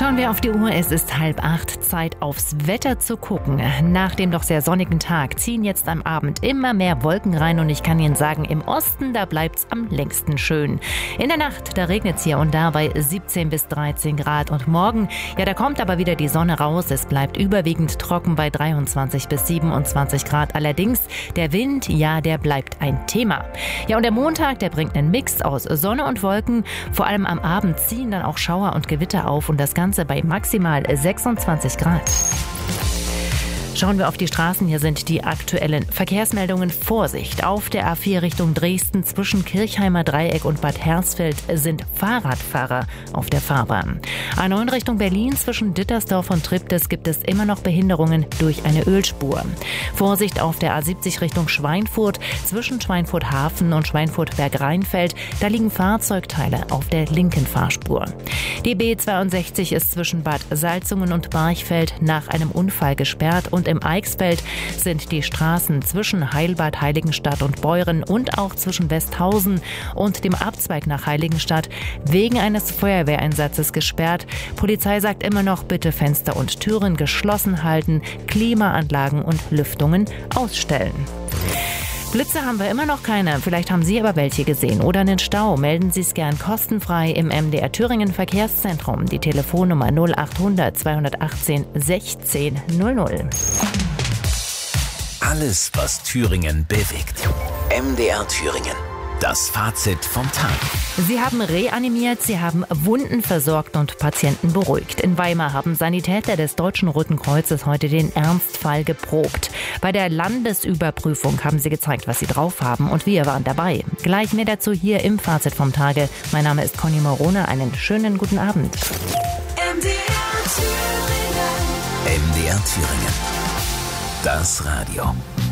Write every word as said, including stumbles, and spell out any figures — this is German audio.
Schauen wir auf die Uhr, es ist halb acht, Zeit aufs Wetter zu gucken. Nach dem doch sehr sonnigen Tag ziehen jetzt am Abend immer mehr Wolken rein und ich kann Ihnen sagen, im Osten, da bleibt's am längsten schön. In der Nacht, da regnet's hier und da bei siebzehn bis dreizehn Grad und morgen, ja, da kommt aber wieder die Sonne raus. Es bleibt überwiegend trocken bei dreiundzwanzig bis siebenundzwanzig Grad. Allerdings, der Wind, ja, der bleibt ein Thema. Ja, und der Montag, der bringt einen Mix aus Sonne und Wolken. Vor allem am Abend ziehen dann auch Schauer und Gewitter auf und das Ganze bei maximal sechsundzwanzig Grad. Schauen wir auf die Straßen. Hier sind die aktuellen Verkehrsmeldungen. Vorsicht! Auf der A vier Richtung Dresden zwischen Kirchheimer Dreieck und Bad Hersfeld sind Fahrradfahrer auf der Fahrbahn. A neun Richtung Berlin zwischen Dittersdorf und Triptis gibt es immer noch Behinderungen durch eine Ölspur. Vorsicht auf der A siebzig Richtung Schweinfurt zwischen Schweinfurt Hafen und Schweinfurt Bergrheinfeld. Da liegen Fahrzeugteile auf der linken Fahrspur. Die B zweiundsechzig ist zwischen Bad Salzungen und Barchfeld nach einem Unfall gesperrt und im Eichsfeld sind die Straßen zwischen Heilbad, Heiligenstadt und Beuren und auch zwischen Westhausen und dem Abzweig nach Heiligenstadt wegen eines Feuerwehreinsatzes gesperrt. Polizei sagt immer noch, bitte Fenster und Türen geschlossen halten, Klimaanlagen und Lüftungen ausstellen. Blitze haben wir immer noch keine. Vielleicht haben Sie aber welche gesehen oder einen Stau. Melden Sie es gern kostenfrei im M D R Thüringen Verkehrszentrum. Die Telefonnummer null achthundert zweihundertachtzehn sechzehn null null. Alles, was Thüringen bewegt. M D R Thüringen. Das Fazit vom Tag. Sie haben reanimiert, sie haben Wunden versorgt und Patienten beruhigt. In Weimar haben Sanitäter des Deutschen Roten Kreuzes heute den Ernstfall geprobt. Bei der Landesüberprüfung haben sie gezeigt, was sie drauf haben und wir waren dabei. Gleich mehr dazu hier im Fazit vom Tage. Mein Name ist Conny Morone. Einen schönen guten Abend. M D R Thüringen. M D R Thüringen. Das Radio.